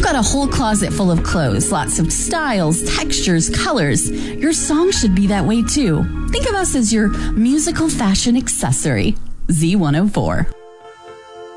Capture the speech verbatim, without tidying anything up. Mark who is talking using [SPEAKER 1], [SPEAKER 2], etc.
[SPEAKER 1] got a whole closet full of clothes, lots of styles, textures, colors. Your song should be that way too. Think of us as your musical fashion accessory. Z one oh four.